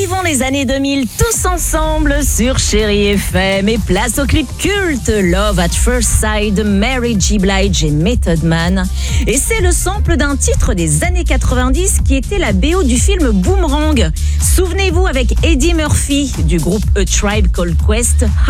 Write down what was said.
Revivons les années 2000 tous ensemble sur Chérie FM et place au clip culte Love at First Sight de Mary J. Blige et Method Man. Et c'est le sample d'un titre des années 90 qui était la BO du film Boomerang. Souvenez-vous avec Eddie Murphy du groupe A Tribe Called Quest.